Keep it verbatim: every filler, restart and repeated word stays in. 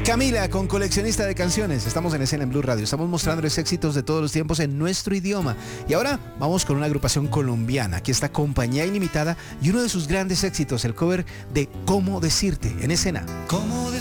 Camila con Coleccionista de Canciones. Estamos en Escena en Blue Radio. Estamos mostrándoles éxitos de todos los tiempos en nuestro idioma. Y ahora vamos con una agrupación colombiana. Aquí está Compañía Ilimitada y uno de sus grandes éxitos, el cover de Cómo Decirte, en Escena. ¿Cómo